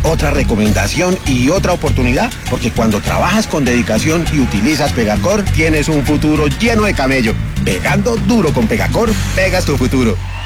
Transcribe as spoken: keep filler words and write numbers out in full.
otra recomendación y otra oportunidad, porque cuando trabajas con dedicación y utilizas Pegacor, tienes un futuro lleno de camello. Pegando duro con Pegacor, pegas tu futuro.